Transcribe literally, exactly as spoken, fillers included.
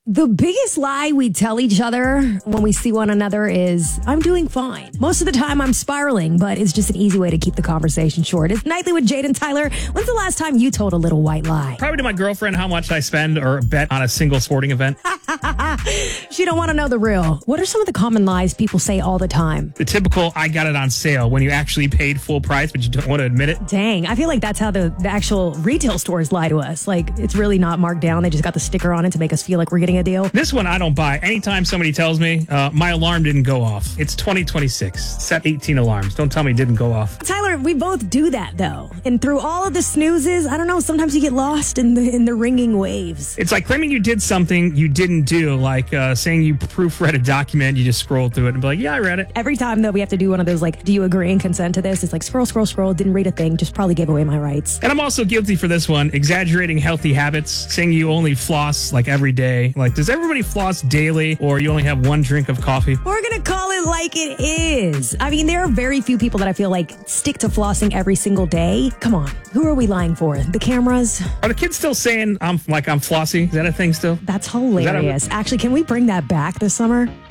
The biggest lie we tell each other when we see one another is, I'm doing fine. Most of the time I'm spiraling, but it's just an easy way to keep the conversation short. It's Nightly with Jade and Tyler. When's the last time you told a little white lie? Probably to my girlfriend how much I spend or bet on a single sporting event. She don't want to know the real. What are some of the common lies people say all the time? The typical, I got it on sale, when you actually paid full price, but you don't want to admit it. Dang, I feel like that's how the, the actual retail stores lie to us. Like, it's really not marked down. They just got the sticker on it to make us feel like we're getting a deal. This one I don't buy. Anytime somebody tells me uh, my alarm didn't go off, it's twenty twenty-six. Set eighteen alarms. Don't tell me it didn't go off. Tyler, we both do that, though. And through all of the snoozes, I don't know, sometimes you get lost in the in the ringing waves. It's like claiming you did something you didn't do, like uh, saying you proofread a document, you just scroll through it and be like, yeah, I read it. Every time, though, we have to do one of those, like, do you agree and consent to this? It's like, scroll, scroll, scroll, didn't read a thing, just probably gave away my rights. And I'm also guilty for this one, exaggerating healthy habits, saying you only floss, like, every day. Like, does everybody floss daily, or you only have one drink of coffee? We're going to call it like it is. I mean, there are very few people that I feel like stick to flossing every single day. Come on, who are we lying for? The cameras? Are the kids still saying I'm like I'm flossy? Is that a thing still? That's hilarious. That a- Actually, can we bring that back this summer?